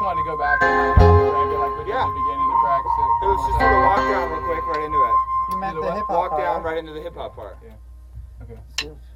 just wanted to go back and like we did at the beginning to practice it. It was just sort of walk down real quick right into it. You meant the hip hop Walk part, down right? right into the hip hop part. Yeah. Okay.